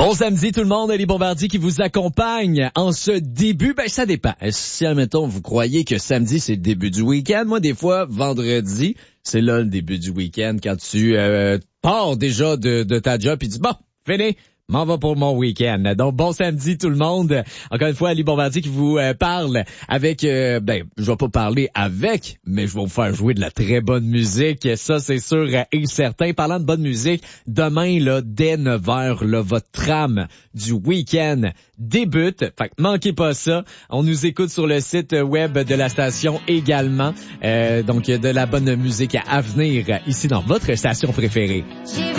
Bon samedi tout le monde, les Bombardiers qui vous accompagnent en ce début, ça dépend. Si, admettons, vous croyez que samedi c'est le début du week-end, moi des fois, vendredi, c'est là le début du week-end quand tu pars déjà de ta job et tu dis bon, fini. M'en va pour mon week-end. Donc, bon samedi tout le monde. Encore une fois, Ali Bombardier qui vous parle avec, je vais pas parler avec, mais je vais vous faire jouer de la très bonne musique. Ça, c'est sûr et certain. Parlant de bonne musique, demain, là, dès 9h, là, votre trame du week-end débute. Fait que manquez pas ça. On nous écoute sur le site web de la station également. Donc, de la bonne musique à venir ici dans votre station préférée.